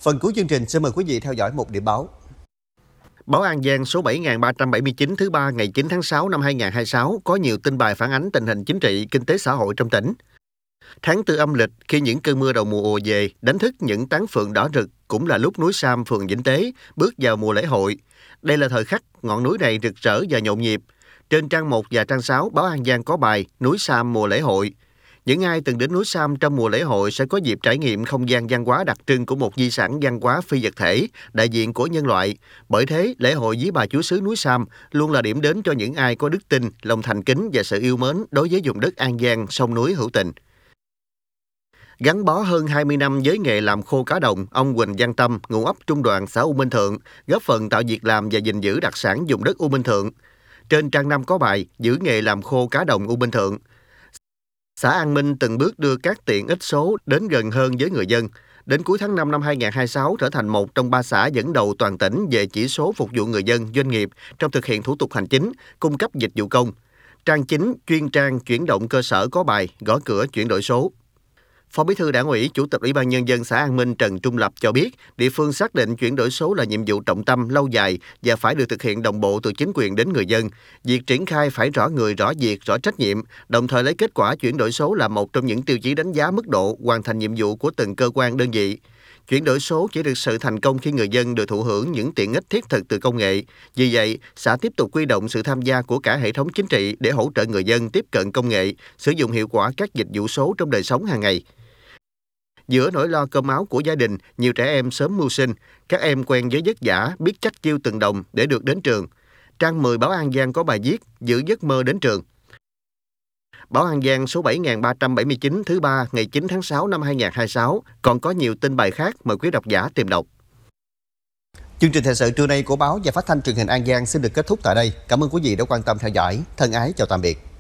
Phần cuối chương trình xin mời quý vị theo dõi một điểm báo. Báo An Giang số 7379 thứ ba ngày 9 tháng 6 năm 2026 có nhiều tin bài phản ánh tình hình chính trị, kinh tế xã hội trong tỉnh. Tháng 4 âm lịch, khi những cơn mưa đầu mùa ùa về, đánh thức những tán phượng đỏ rực, cũng là lúc núi Sam, phường Vĩnh Tế bước vào mùa lễ hội. Đây là thời khắc ngọn núi này rực rỡ và nhộn nhịp. Trên trang 1 và trang 6, báo An Giang có bài Núi Sam mùa lễ hội. Những ai từng đến núi Sam trong mùa lễ hội sẽ có dịp trải nghiệm không gian văn hóa đặc trưng của một di sản văn hóa phi vật thể, đại diện của nhân loại. Bởi thế, lễ hội Vía Bà Chúa Xứ núi Sam luôn là điểm đến cho những ai có đức tin, lòng thành kính và sự yêu mến đối với vùng đất An Giang, sông núi hữu tình. Gắn bó hơn 20 năm với nghề làm khô cá đồng, ông Huỳnh Văn Tâm, ngụ ấp Trung Đoạn, xã U Minh Thượng, góp phần tạo việc làm và gìn giữ đặc sản vùng đất U Minh Thượng. Trên trang 5 có bài Giữ nghề làm khô cá đồng U Minh Thượng. Xã An Minh từng bước đưa các tiện ích số đến gần hơn với người dân. Đến cuối tháng 5 năm 2026 trở thành một trong 3 xã dẫn đầu toàn tỉnh về chỉ số phục vụ người dân, doanh nghiệp trong thực hiện thủ tục hành chính, cung cấp dịch vụ công. Trang 9, chuyên trang chuyển động cơ sở có bài Gõ cửa chuyển đổi số. Phó Bí thư Đảng ủy, Chủ tịch Ủy ban Nhân dân xã An Minh Trần Trung Lập cho biết, địa phương xác định chuyển đổi số là nhiệm vụ trọng tâm lâu dài và phải được thực hiện đồng bộ từ chính quyền đến người dân. Việc triển khai phải rõ người, rõ việc, rõ trách nhiệm, đồng thời lấy kết quả chuyển đổi số là một trong những tiêu chí đánh giá mức độ hoàn thành nhiệm vụ của từng cơ quan đơn vị. Chuyển đổi số chỉ thực sự thành công khi người dân được thụ hưởng những tiện ích thiết thực từ công nghệ. Vì vậy, xã tiếp tục huy động sự tham gia của cả hệ thống chính trị để hỗ trợ người dân tiếp cận công nghệ, sử dụng hiệu quả các dịch vụ số trong đời sống hàng ngày. Giữa nỗi lo cơm áo của gia đình, nhiều trẻ em sớm mưu sinh, các em quen với vất vả, biết chắc chiêu từng đồng để được đến trường. Trang 10 báo An Giang có bài viết Giữ giấc mơ đến trường. Báo An Giang số 7379 thứ ba ngày 9 tháng 6 năm 2026 còn có nhiều tin bài khác, mời quý độc giả tìm đọc. Chương trình thời sự trưa nay của báo và phát thanh truyền hình An Giang xin được kết thúc tại đây. Cảm ơn quý vị đã quan tâm theo dõi. Thân ái chào tạm biệt.